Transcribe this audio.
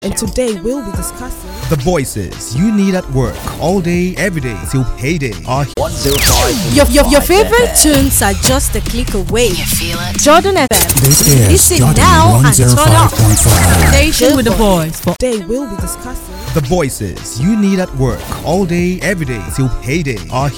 And today we'll be discussing the voices you need at work all day, every day till payday are 105. Your favorite tunes are just a click away. You feel it? Jordan FM. This is Listen Jordan now and turn up. 105.5. Station with the boys. today we'll be discussing the voices you need at work all day, every day till payday are